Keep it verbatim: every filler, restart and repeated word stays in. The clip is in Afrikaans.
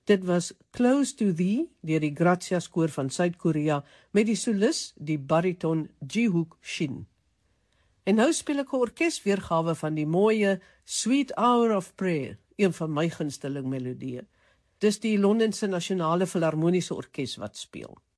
Dit was Close to Thee deur die Grazias koor van Suid-Korea met die solis, die bariton Ji-hook Shin. En nou speel ek 'n orkesweergawe van die mooie Sweet Hour of Prayer, een van my gunsteling melodieë. Dis die Londense Nasionale Filharmoniese Orkees wat speel.